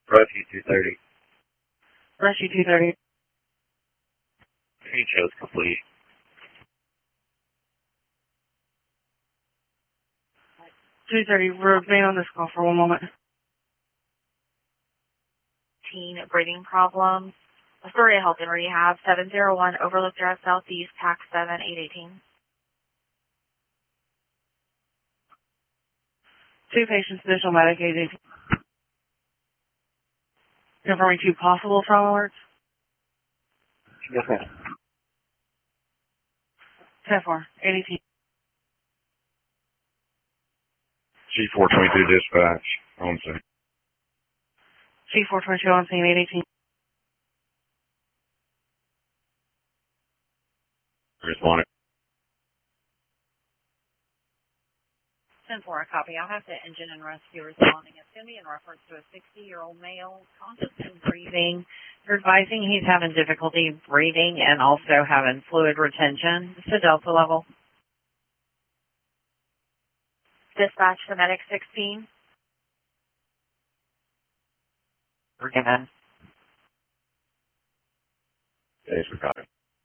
Rescue 230. Rescue 230. Shows complete. Remain on this call for one moment. Teen breathing problems. Astoria Health and Rehab, 701 Overlook Drive Southeast, PAC 7818. 2 patients, additional medicated. Confirming 2 possible trauma alerts. Yes, ma'am. 10-4, 18. G422 dispatch. On scene. G422 on scene, 818. Responding. 10-4, copy. I'll have the engine and rescue responding. It's going to be in reference to a 60-year-old male, conscious and breathing. They're advising he's having difficulty breathing and also having fluid retention. It's a Delta level. Dispatch to Medic 16. Forgiven. Thanks for calling.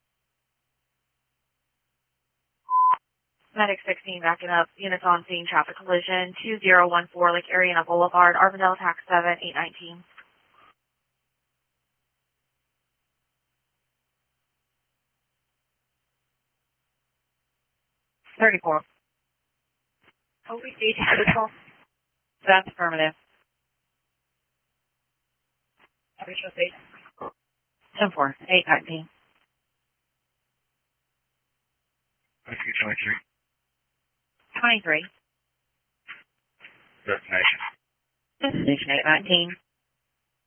Medic 16 backing up. Units on scene. Traffic collision. 2014 Lake Ariana Boulevard. Arvindale, TAC 7819. $34. OBD call. That's affirmative. Additional station. 10-4, 819. Rescue 23. 23. Destination. Destination 819.